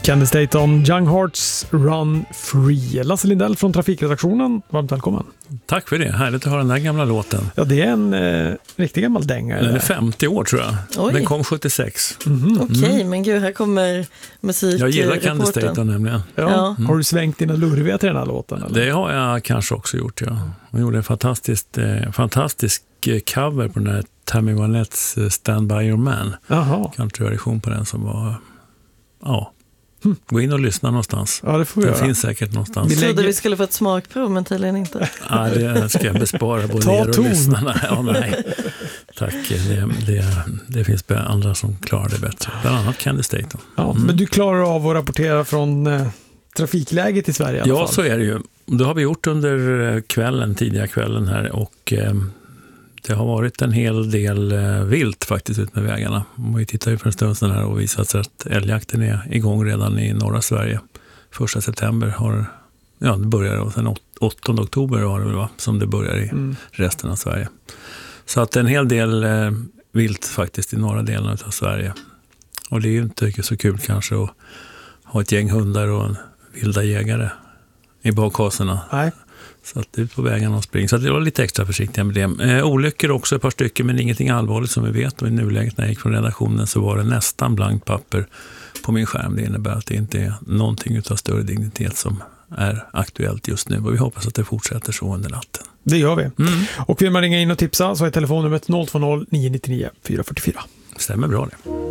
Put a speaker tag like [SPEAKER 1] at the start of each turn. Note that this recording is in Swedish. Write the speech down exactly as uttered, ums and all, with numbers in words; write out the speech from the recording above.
[SPEAKER 1] Candy Staton, Young Hearts Run Free. Lasse Lindell från Trafikredaktionen, varmt välkommen.
[SPEAKER 2] Tack för det, härligt att höra den här gamla låten.
[SPEAKER 1] Ja, det är en eh, riktigt gammal dänga.
[SPEAKER 2] Den är femtio år tror jag.
[SPEAKER 3] Oj.
[SPEAKER 2] Den kom sjuttiosex.
[SPEAKER 3] Mm-hmm. Okej, okay, mm. men gud, här kommer musik.
[SPEAKER 2] Jag gillar Candy Staton nämligen.
[SPEAKER 1] Ja. Ja. Mm. Har du svängt dina lurviga till den här låten? Eller?
[SPEAKER 2] Det har jag kanske också gjort, ja. Jag gjorde en fantastisk, eh, fantastisk cover på den här Tammy Wynetts Stand By Your Man. Countryversion på den som var, ja. Hmm. Gå in och lyssna någonstans.
[SPEAKER 1] Ja, det får vi
[SPEAKER 2] det
[SPEAKER 1] göra.
[SPEAKER 2] finns säkert någonstans.
[SPEAKER 3] Vi trodde vi skulle få ett smakprov, men tydligen inte.
[SPEAKER 2] Ja, det ska jag bespara både er och lyssnarna. Ja, nej. Tack. Det, det, det finns andra som klarar det bättre. Bland annat Candy Staton.
[SPEAKER 1] Ja, mm. Men du klarar av att rapportera från eh, trafikläget i Sverige i alla
[SPEAKER 2] ja,
[SPEAKER 1] fall.
[SPEAKER 2] Så är det ju. Det har vi gjort under kvällen, tidiga kvällen här. Och eh, det har varit en hel del eh, vilt faktiskt ut med vägarna. Vi tittar ju för en stund sedan här och visat sig att älgjakten är igång redan i norra Sverige. Första september har ja, det börjar och sen åttonde oktober har det väl, va? Som det börjar i mm. resten av Sverige. Så att en hel del eh, vilt faktiskt i norra delen av Sverige. Och det är ju inte så kul kanske att ha ett gäng hundar och en vilda jägare i bakhaserna.
[SPEAKER 1] Nej.
[SPEAKER 2] Så att det är på vägen och spring. Så att det var lite extra försiktiga med det. Eh, olyckor också, ett par stycken, men ingenting allvarligt som vi vet. Och i nuläget när jag gick från redaktionen så var det nästan blankt papper på min skärm. Det innebär att det inte är någonting utav större dignitet som är aktuellt just nu. Och vi hoppas att det fortsätter så under natten.
[SPEAKER 1] Det gör vi.
[SPEAKER 2] Mm.
[SPEAKER 1] Och vill man ringa in och tipsa så är telefonnumret noll två noll nio nio nio fyra fyra fyra.
[SPEAKER 2] Stämmer bra det.